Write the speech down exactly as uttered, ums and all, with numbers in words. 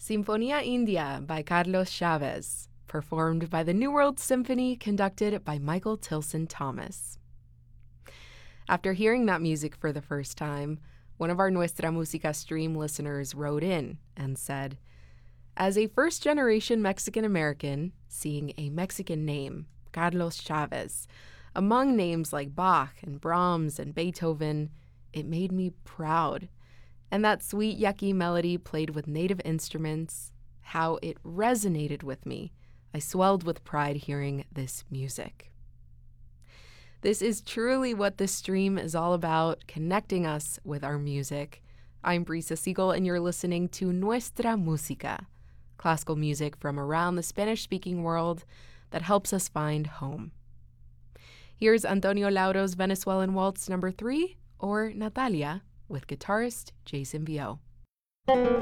Sinfonía India by Carlos Chavez, performed by the New World Symphony, conducted by Michael Tilson Thomas. After hearing that music for the first time, one of our Nuestra Música stream listeners wrote in and said, "As a first-generation Mexican-American, seeing a Mexican name, Carlos Chavez, among names like Bach and Brahms and Beethoven, it made me proud. And that sweet, yucky melody played with native instruments, how it resonated with me. I swelled with pride hearing this music." This is truly what this stream is all about, connecting us with our music. I'm Brisa Siegel, and you're listening to Nuestra Música, classical music from around the Spanish-speaking world that helps us find home. Here's Antonio Lauro's Venezuelan Waltz number three, or Natalia, with guitarist Jason Vio.